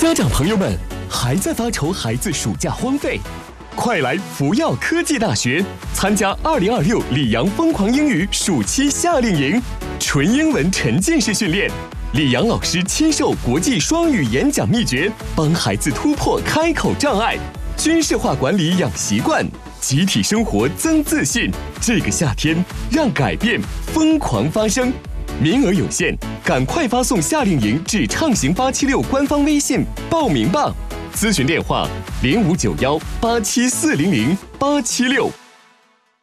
家长朋友们，还在发愁孩子暑假荒废？快来福耀科技大学参加2026李阳疯狂英语暑期夏令营，纯英文沉浸式训练，李阳老师亲授国际双语演讲秘诀，帮孩子突破开口障碍，军事化管理养习惯，集体生活增自信。这个夏天，让改变疯狂发生。名额有限，赶快发送夏令营至畅行876官方微信报名吧。咨询电话：059187400876。